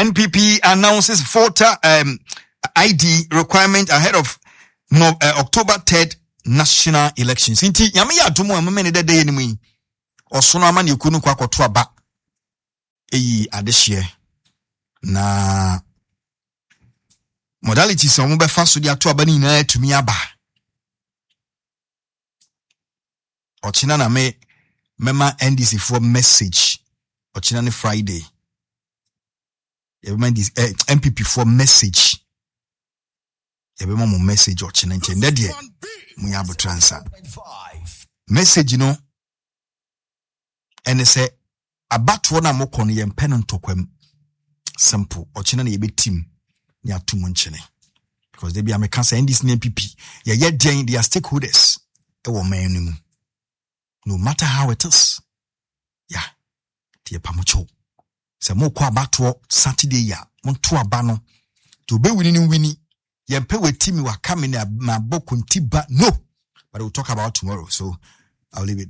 NPP announces voter ID requirement ahead of October 3rd national elections. Inti yame ya atumu ameme ne dede ye nimu osono ama ne kunu kwa koto aba eyi adehye na modalities omo be fa so dia to aba ni na atumi aba ochina na mema NDC for message ochina ne Friday MPP for message ebema mo message ochina nche ndede mu ya butransa message no ene se abatwo na mokɔ no yɛmpɛ no ntokwam simple ochina na yebe team ni atumu nchene because they be American say this NPP yeah they are stakeholders ewo man mu no matter how it is yeah tie pamocho se mo kɔ abatwo Saturday ya mo to aba no to be winning yɛmpɛ we team wa come na bokuntiba no but we'll talk about tomorrow so I'll leave it there.